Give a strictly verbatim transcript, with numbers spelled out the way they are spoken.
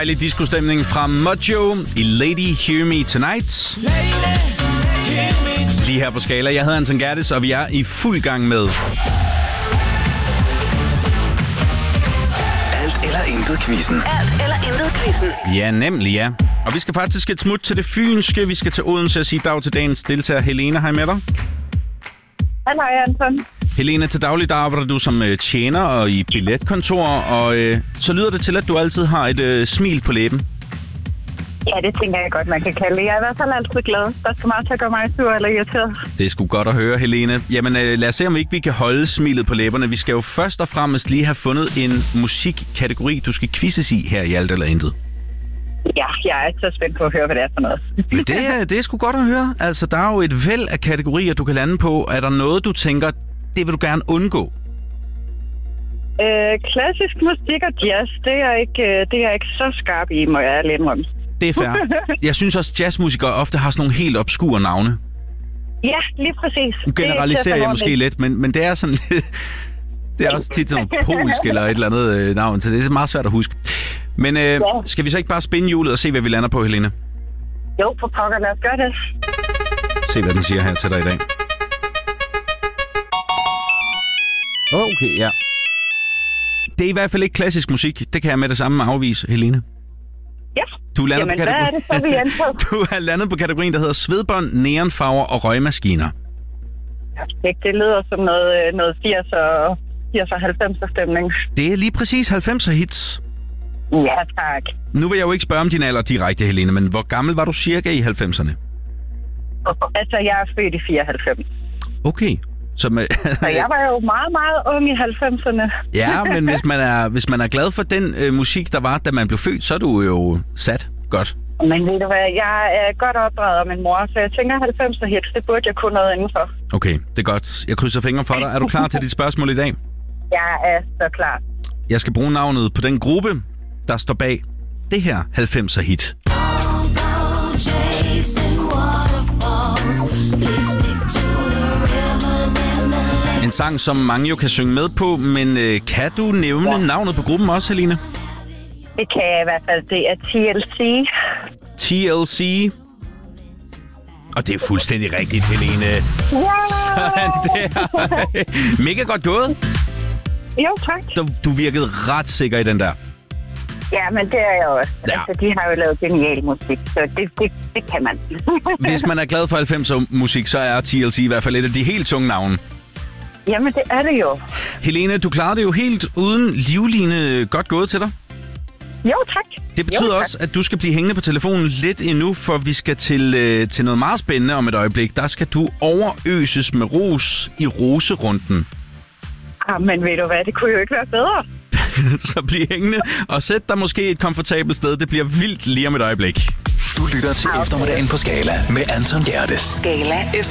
dejlig disco-stemning fra Mojo i Lady Hear Me Tonight. Lige her på Skala. Jeg hedder Anton Gerdes, og vi er i fuld gang med Alt eller intet quizzen. Alt eller intet quizzen. Ja, nemlig ja. Og vi skal faktisk et smut til det fynske. Vi skal til Odense og sige dag til dagens deltager. Helene, hej med dig. Hej, Anton. Helene, til daglig der arbejder du som øh, tjener og i billetkontor, og øh, så lyder det til, at du altid har et øh, smil på læben. Ja, det tænker jeg godt, man kan kalde det. Jeg er i hvert fald altid glad. Der skal meget til at gøre mig sur eller irriteret. Det er sgu godt at høre, Helene. Jamen øh, lad os se, om ikke vi kan holde smilet på læberne. Vi skal jo først og fremmest lige have fundet en musikkategori, du skal quizzes i her i Alt eller Intet. Ja, jeg er så spændt på at høre, hvad det er for noget. Men det er, det er sgu godt at høre. Altså, der er jo et væld af kategorier, du kan lande på. Er der noget, du tænker, det vil du gerne undgå? Øh, klassisk musik og jazz, det er, ikke, det er jeg ikke så skarp i, må jeg ærligt indrømme. Det er fair. Jeg synes også, jazzmusikere ofte har sådan nogle helt obskure navne. Ja, lige præcis. Nu generaliserer jeg måske lidt, men, men det er sådan lidt... Det er også tit sådan noget polsk eller et eller andet øh, navn, så det er meget svært at huske. Men øh, ja. Skal vi så ikke bare spinde hjulet og se, hvad vi lander på, Helene? Jo, for pokker, lad os gøre det. Se, hvad den siger her til dig i dag. Okay, ja. Det er i hvert fald ikke klassisk musik. Det kan jeg med det samme afvise, Helene. Ja. Du er Jamen, på hvad er det så, vi er Du er landet på kategorien, der hedder svedbånd, neonfarver og røgmaskiner. Perfekt. Det lyder som noget, noget firs og halvfemser stemning. Det er lige præcis halvfemser hits. Ja, tak. Nu vil jeg jo ikke spørge om din alder direkte, Helene, men hvor gammel var du cirka i halvfemserne? Altså, jeg er født i fireoghalvfems. Okay. Så, med, så jeg var jo meget, meget ung i halvfemserne. Ja, men hvis man er, hvis man er glad for den øh, musik, der var, da man blev født, så er du jo sat godt. Men ved du hvad, jeg er godt opdraget af min mor, så jeg tænker halvfemser hits, det burde jeg kunne noget indenfor. Okay, det er godt. Jeg krydser fingre for dig. Er du klar til dit spørgsmål i dag? Jeg er så klar. Jeg skal bruge navnet på den gruppe, der står bag det her halvfemser hit. En sang, som mange jo kan synge med på, men øh, kan du nævne ja. navnet på gruppen også, Helene? Det kan jeg i hvert fald. Det er T L C. T L C. Og det er fuldstændig rigtigt, Helene. Wow! Sådan der. Mega godt gået. Jo, tak. Du, du virkede ret sikker i den der. Ja, men det er jeg også. Ja. Altså, de har jo lavet genial musik, så det, det, det kan man. Hvis man er glad for halvfemser musik, så er T L C i hvert fald et af de helt tunge navne. Jamen, det er det jo. Helene, du klarede det jo helt uden livline. Godt gået til dig. Jo, tak. Det betyder jo, tak. også, at du skal blive hængende på telefonen lidt endnu, for vi skal til, øh, til noget meget spændende om et øjeblik. Der skal du overøses med ros i roserunden. Ah, men ved du hvad, det kunne jo ikke være bedre. Så bliv hængende og sæt dig måske et komfortabelt sted. Det bliver vildt lige om et øjeblik. Du lytter til eftermiddagen på Skala med Anton Gerdes. Skala